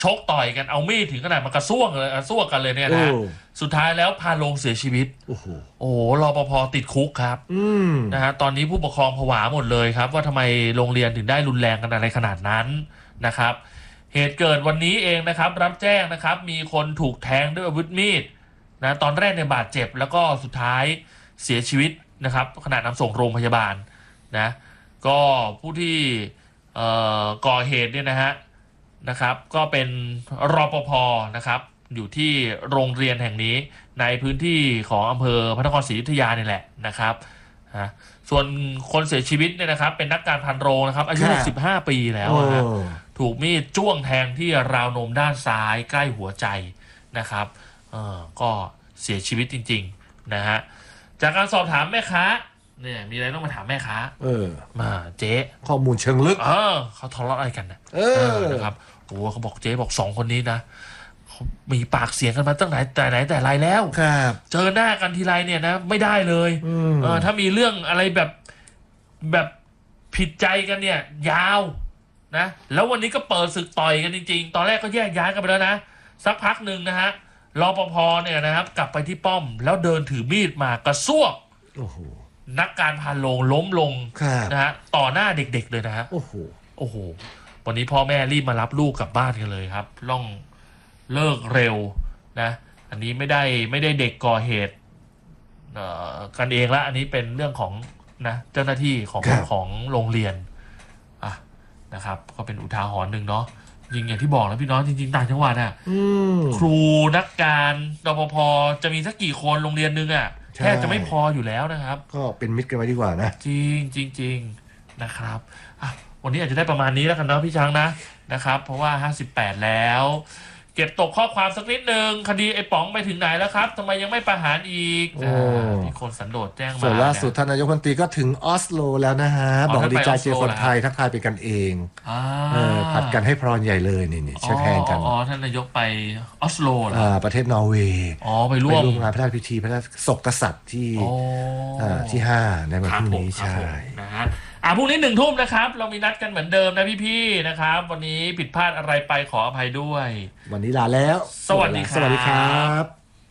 ชกต่อยกันเอามีดถึงขนาดมันกระซวกกันเลยเนี่ยนะสุดท้ายแล้วพาลงเสียชีวิตโอ้โหรปภติดคุกครับนะฮะตอนนี้ผู้ปกครองผวาหมดเลยครับว่าทำไมโรงเรียนถึงได้รุนแรงกันอะไรขนาดนั้นนะครับเหตุเกิดวันนี้เองนะครับรับแจ้งนะครับมีคนถูกแทงด้วยอาวุธมีดนะตอนแรกในบาดเจ็บแล้วก็สุดท้ายเสียชีวิตนะครับขณะนำส่งโรงพยาบาลนะก็ผู้ที่ก่อเหตุเนี่ยนะครับก็เป็นรปภนะครับอยู่ที่โรงเรียนแห่งนี้ในพื้นที่ของอำเภอพระนครศรีอยุธยานี่แหละนะครับส่วนคนเสียชีวิตเนี่ยนะครับเป็นนักการพันโรงนะครับอายุ65ปีแล้วนะถูกมีดจ้วงแทงที่ราวนมด้านซ้ายใกล้หัวใจนะครับก็เสียชีวิตจริงๆนะฮะจากการสอบถามแม่ค้าเนี่ยมีอะไรต้องมาถามแม่ค้ามาเจ๊ข้อมูลเชิงลึกเขาทะเลาะอะไรกันนะครับโอ้เขาบอกเจ๊บอก2คนนี้นะเขามีปากเสียงกันมาตั้งแต่ไหนแต่ไรแล้วเจอหน้ากันทีไรเนี่ยนะไม่ได้เลยถ้ามีเรื่องอะไรแบบผิดใจกันเนี่ยยาวนะแล้ววันนี้ก็เปิดศึกต่อยกันจริงๆตอนแรกก็แยกย้ายกันไปแล้วนะสักพักหนึ่งนะฮะรปภเนี่ยนะครับกลับไปที่ป้อมแล้วเดินถือมีดมากระซวกนักการพาโรงล้มลงนะฮะต่อหน้าเด็กๆเลยนะฮะโอ้โหวันนี้พ่อแม่รีบมารับลูกกลับบ้านกันเลยครับต้องเลิกเร็วนะอันนี้ไม่ได้เด็กก่อเหตุกันเองละอันนี้เป็นเรื่องของนะเจ้าหน้าที่ของโรงเรียนนะครับก็เป็นอุทาหรณ์หนึ่งเนาะยิงอย่างที่บอกแล้วพี่น้องจริงๆต่างจังหวัดครูนักการรปภจะมีสักกี่คนโรงเรียนนึงแทบจะไม่พออยู่แล้วนะครับก็เป็นมิตรกันไว้ดีกว่านะจริงนะครับวันนี้อาจจะได้ประมาณนี้แล้วกันเนาะพี่ช้างนะครับเพราะว่า58แล้วเก็บตกข้อความสักนิดนึงคดีไอ้ป๋องไปถึงไหนแล้วครับทำไมยังไม่ประหารอีกมีคนสันโดษแจ้งมาส่วนล่าสุดท่านนายกรัฐมนตรีก็ถึงออสโลแล้วนะฮะบอกดีใจเจอคนไทยทักทายเป็นกันเองผัดกันให้พรใหญ่เลยนี่เช็คแฮนด์กันท่านนายกไปออสโลเหรอประเทศนอร์เวย์ไปร่วมงานพระราชพิธีพระราชศกกษัตริย์ที่5ในวันพรุ่งนี้ใช่นะฮะพรุ่งนี้1 ทุ่มนะครับเรามีนัดกันเหมือนเดิมนะพี่ๆนะครับวันนี้ผิดพลาดอะไรไปขออภัยด้วยวันนี้ลาแล้วสวัสดีครับ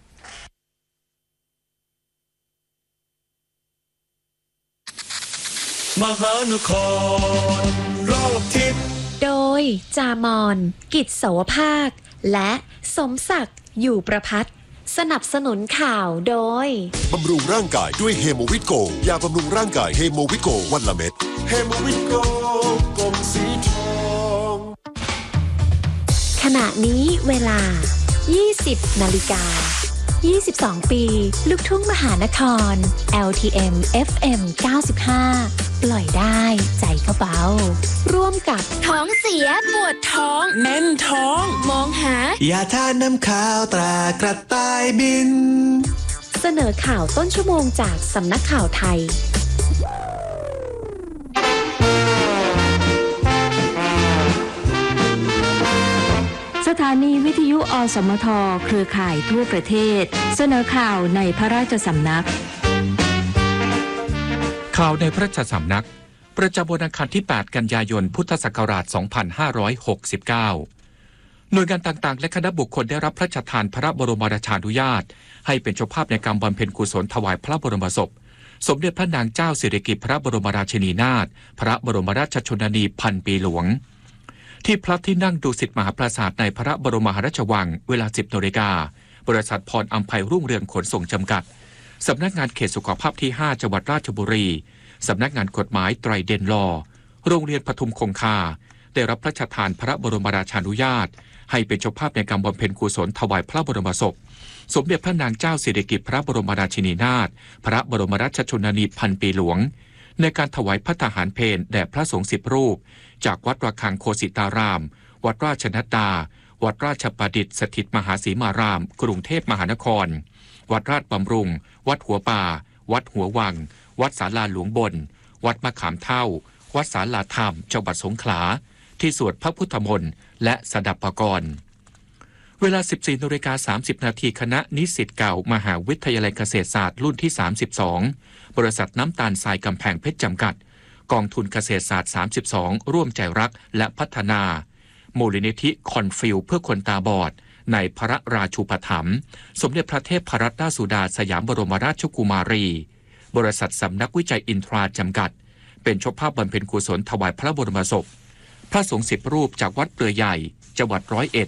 มหานครรอบทิศโดยจามอนกิจเสาวภาคและสมศักดิ์อยู่ประพัฒน์สนับสนุนข่าวโดยบำรุงร่างกายด้วยเฮโมวิตโกยาบำรุงร่างกายเฮโมวิตโกวันละเม็ดเฮโมวิตโกกลมสีทองขณะนี้เวลา 20 นาฬิกา 22 ปีลูกทุ่งมหานคร LTM FM 95 ปล่อยได้ใจก็เบาร่วมกับท้องเสียปวดท้องแน่นท้องมองหายาทาน้ำขาวตรากระต่ายบินเสนอข่าวต้นชั่วโมงจากสำนักข่าวไทยสถานีวิทยุอสมทเครือข่ายทั่วประเทศเสนอข่าวในพระราชสำนักข่าวในพระราชสำนักประจำวันอังคารที่ 8 กันยายน พุทธศักราช 2569 หน่วยงานต่างๆและคณะบุคคลได้รับพระราชทานพระบรมราชานุญาตให้เป็นเจ้าภาพในการบำเพ็ญกุศลถวายพระบรมศพสมเด็จพระนางเจ้าสิริกิติ์พระบรมราชินีนาถพระบรมราชชนนีพันปีหลวงที่พระที่นั่งดุสิตมหาปราสาทในพระบรมมหาราชวังเวลา 10 นาฬิกาบริษัทพรอัมไพรุ่งเรืองขนส่งจำกัดสำนักงานเขตสุขภาพที่ 5 จังหวัดราชบุรีสำนักงานกฎหมายไตรเดนลอโรงเรียนปทุมคงคาได้รับพระราชทานพระบรมราชานุญาตให้เป็นเจ้าภาพในการบำเพ็ญกุศลถวายพระบรมศพสมเด็จพระนางเจ้าสิริกิติ์พระบรมราชินีนาถพระบรมราชชนนีพันปีหลวงในการถวายพระทหารเพลแด่พระสงฆ์10 รูปจากวัดระฆังโคสิตารามวัดราชนัดดาวัดราชประดิษฐ์สถิตมหาสีมารามกรุงเทพมหานครวัดราชบำรุงวัดหัวป่าวัดหัววังวัดศาลาหลวงบนวัดมะขามเท่าวัดศาลาธรรมจังหวัดสงขลาที่สวดพระพุทธมนต์และสดับปกรณ์เวลา 14:30 นาทีคณะนิสิตเก่ามหาวิทยาลัยเกษตรศาสตร์รุ่นที่ 32 บริษัทน้ำตาลทรายกำแพงเพชรจำกัดกองทุนเกษตรศาสตร์ 32 ร่วมใจรักและพัฒนามูลนิธิคอนฟิลเพื่อคนตาบอดในพระราชูปถัมภ์สมเด็จพระเทพรัตนราชสุดาสยามบรมราชกุมารีบริษัทสำนักวิจัยอินทราจำกัดเป็นเจ้าภาพบำเพ็ญกุศลถวายพระบรมศพพระสงฆ์10 รูปจากวัดเปลือยใหญ่จังหวัด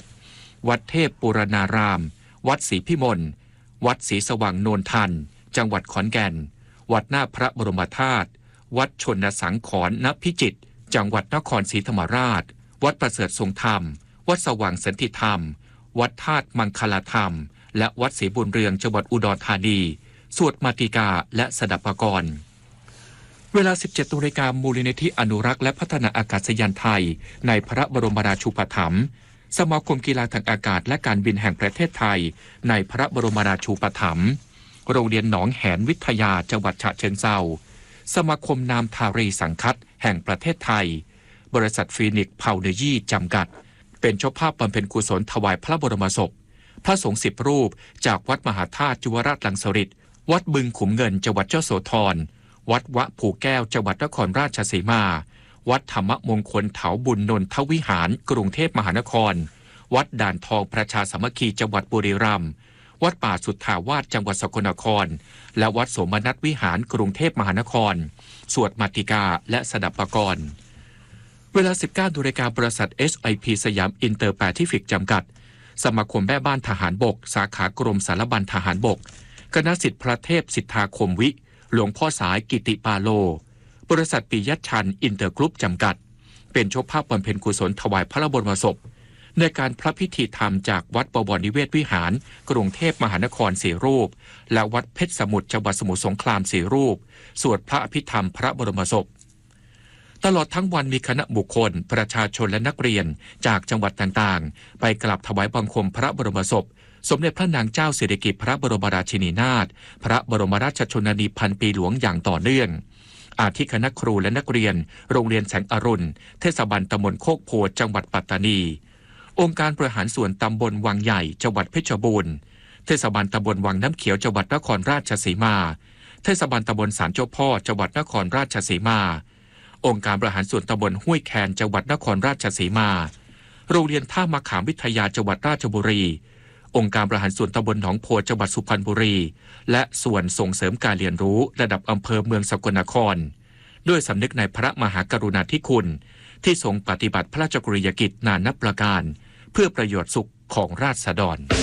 101วัดเทพปุรณารามวัดศรีพิมลวัดศรีสว่างโนนทันจังหวัดขอนแก่นวัดหน้าพระบรมธาตุวัดชนสังขรณ์ณพิจิตรจังหวัดนครศรีธรรมราชวัดประเสริฐทรงธรรมวัดสว่างสันติธรรมวัดธาตุมังคลธรรมและวัดศรีบุญเรืองจังหวัดอุดรธานีสวดมาติกาและสดับปกรณ์เวลา 17 นาฬิกามูลนิธิอนุรักษ์และพัฒนาอากาศยานไทยในพระบรมราชูปถัมภ์สมาคมกีฬาทางอากาศและการบินแห่งประเทศไทยในพระบรมราชูปถัมภ์โรงเรียนหนองแหนวิทยาจังหวัดฉะเชิงเทราสมาคมนามทารีสังคัตแห่งประเทศไทยบริษัทฟีนิกซ์พาวเนยีจำกัดเป็นเจ้าภาพบำเพ็ญกุศลถวายพระบรมศพพระสงฆ์10 รูปจากวัดมหาธาตุจุวราชลังสฤษฎ์วัดบึงขุมเงินจังหวัดยโสธรวัดวะภูแก้วจังหวัดนครราชสีมาวัดธรรมมงคลเถาบุญนนทวิหารกรุงเทพมหานครวัดด่านทองประชาสามัคคีจังหวัดบุรีรัมย์วัดป่าสุทธาวาสจังหวัดสกลนครและวัดโสมนัสวิหารกรุงเทพมหานครสวดมาติกาและสดับปกรณ์เวลา 19 นาฬิกาบริษัท SIP สยามอินเตอร์แปซิฟิกจำกัดสมาคมแม่บ้านทหารบกสาขากรมสารบัญทหารบกคณะศิษย์พระเทพสิทธาคมวิหลวงพ่อสายกิติปาโลบริษัทปิยชันอินเตอร์กรุ๊ปจำกัดเป็นเจ้าภาพบำเพ็ญกุศลถวายพระบรมศพในการพระพิธีธรรมจากวัดบวรนิเวศวิหารกรุงเทพมหานคร4 รูปและวัดเพชรสมุทรจังหวัดสมุทรสงคราม4 รูปสวดพระอภิธรรมพระบรมศพตลอดทั้งวันมีคณะบุคคลประชาชนและนักเรียนจากจังหวัดต่างๆไปกราบถวายบังคมพระบรมศพสมเด็จพระนางเจ้าสิริกิติ์พระบรมราชินีนาถพระบรมราชชนนีพันปีหลวงอย่างต่อเนื่องอาทิคณะครูและนักเรียนโรงเรียนแสงอรุณเทศบาลตำบลโคกโพธิ์จังหวัดปัตตานีองค์การบริหารส่วนตำบลวังใหญ่จังหวัดเพชรบูรณ์เทศบาลตำบลวังน้ำเขียวจังหวัดนครราชสีมาเทศบาลตำบลศาลเจ้าพ่อจังหวัดนครราชสีมาองค์การบริหารส่วนตำบลห้วยแคนจังหวัดนครราชสีมาโรงเรียนท่ามะขามวิทยาจังหวัดราชบุรีองค์การบริหารส่วนตำบลหนองโพจังหวัดสุพรรณบุรีและส่วนส่งเสริมการเรียนรู้ระดับอำเภอเมืองสกลนครด้วยสำนึกในพระมหากรุณาธิคุณที่ทรงปฏิบัติพระราชกรณียกิจนานับประการเพื่อประโยชน์สุขของราษฎร